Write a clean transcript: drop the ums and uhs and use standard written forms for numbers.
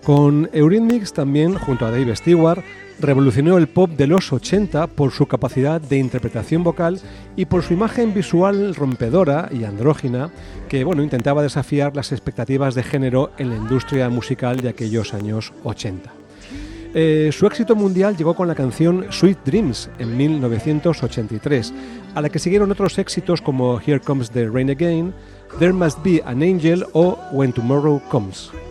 Con Eurythmics también, junto a Dave Stewart, revolucionó el pop de los 80 por su capacidad de interpretación vocal y por su imagen visual rompedora y andrógina que intentaba desafiar las expectativas de género en la industria musical de aquellos años 80. Su éxito mundial llegó con la canción Sweet Dreams en 1983, a la que siguieron otros éxitos como Here Comes the Rain Again, There Must Be an Angel o When Tomorrow Comes.